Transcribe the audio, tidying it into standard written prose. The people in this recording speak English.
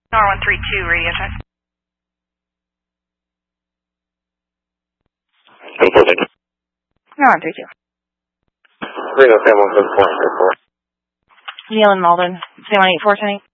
R132 radio check. R132. Reno 716.4. Neil and Malden, 318-420.